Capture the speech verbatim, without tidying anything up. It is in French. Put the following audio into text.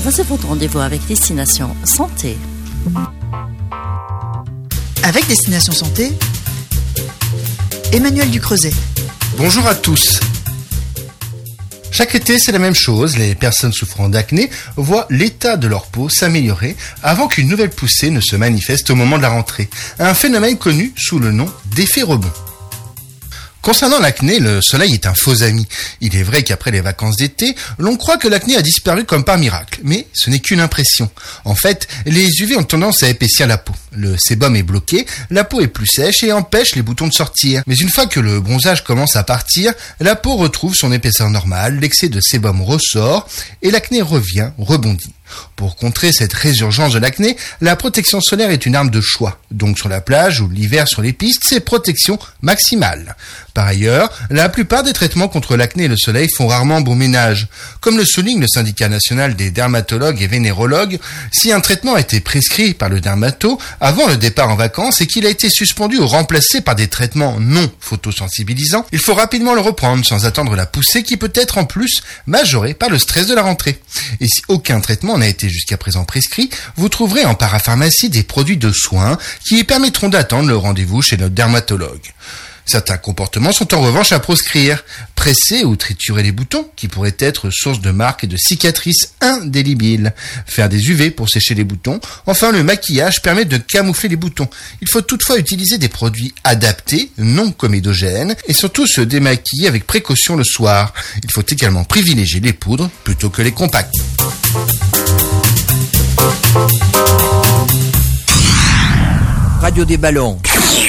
c'est votre rendez-vous avec Destination Santé. Avec Destination Santé, Emmanuel Ducreuset. Bonjour à tous. Chaque été, c'est la même chose. Les personnes souffrant d'acné voient l'état de leur peau s'améliorer avant qu'une nouvelle poussée ne se manifeste au moment de la rentrée. Un phénomène connu sous le nom d'effet rebond. Concernant l'acné, le soleil est un faux ami. Il est vrai qu'après les vacances d'été, l'on croit que l'acné a disparu comme par miracle. Mais ce n'est qu'une impression. En fait, les U V ont tendance à épaissir la peau. Le sébum est bloqué, la peau est plus sèche et empêche les boutons de sortir. Mais une fois que le bronzage commence à partir, la peau retrouve son épaisseur normale, l'excès de sébum ressort et l'acné revient, rebondit. Pour contrer cette résurgence de l'acné, la protection solaire est une arme de choix. Donc sur la plage ou l'hiver sur les pistes, c'est protection maximale. Par ailleurs, la plupart des traitements contre l'acné et le soleil font rarement bon ménage. Comme le souligne le syndicat national des dermatologues et vénérologues, si un traitement a été prescrit par le dermato avant le départ en vacances et qu'il a été suspendu ou remplacé par des traitements non photosensibilisants, il faut rapidement le reprendre sans attendre la poussée qui peut être en plus majorée par le stress de la rentrée. Et si aucun traitement n'a été jusqu'à présent prescrit, vous trouverez en parapharmacie des produits de soins qui permettront d'attendre le rendez-vous chez notre dermatologue. Certains comportements sont en revanche à proscrire. Presser ou triturer les boutons, qui pourraient être source de marques et de cicatrices indélébiles. Faire des U V pour sécher les boutons. Enfin, le maquillage permet de camoufler les boutons. Il faut toutefois utiliser des produits adaptés, non comédogènes, et surtout se démaquiller avec précaution le soir. Il faut également privilégier les poudres plutôt que les compacts. Radio des ballons.